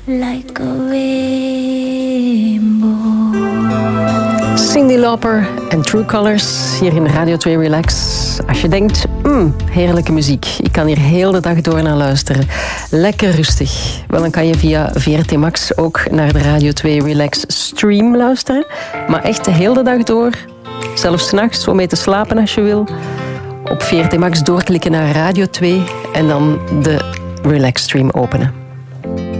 like a rainbow. Cyndi Lauper en True Colors hier in Radio 2 Relax. Als je denkt, heerlijke muziek, ik kan hier heel de dag door naar luisteren. Lekker rustig. Wel, dan kan je via VRT Max ook naar de Radio 2 Relax stream luisteren. Maar echt de hele dag door, zelfs 's nachts, om mee te slapen als je wil. Op VRT Max doorklikken naar Radio 2 en dan de Relax stream openen.